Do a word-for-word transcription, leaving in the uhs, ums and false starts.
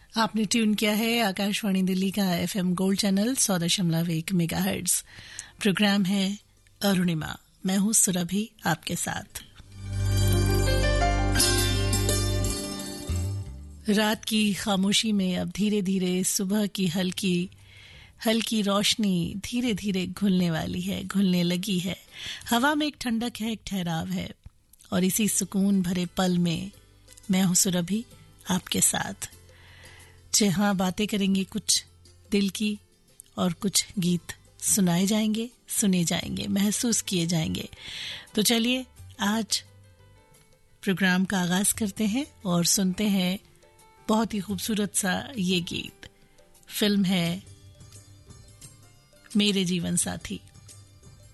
आपने ट्यून किया है आकाशवाणी दिल्ली का एफएम गोल्ड चैनल सौ दशमलव एक मेगाहर्ट्ज। प्रोग्राम है अरुणिमा। मैं हूं सुरभि आपके साथ। रात की खामोशी में अब धीरे धीरे सुबह की हल्की हल्की रोशनी धीरे धीरे घुलने वाली है, घुलने लगी है। हवा में एक ठंडक है, एक ठहराव है, और इसी सुकून भरे पल में मैं हूं सुरभि आपके साथ। जहां बातें करेंगे कुछ दिल की और कुछ गीत सुनाए जाएंगे, सुने जाएंगे, महसूस किए जाएंगे। तो चलिए आज प्रोग्राम का आगाज करते हैं और सुनते हैं बहुत ही खूबसूरत सा ये गीत। फिल्म है मेरे जीवन साथी।